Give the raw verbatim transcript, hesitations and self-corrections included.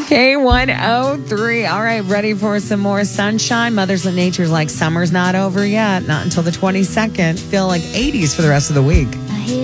K one oh three. All right, ready for some more sunshine? Mothers of Nature's like summer's not over yet. Not until the twenty-second. Feel like eighties for the rest of the week.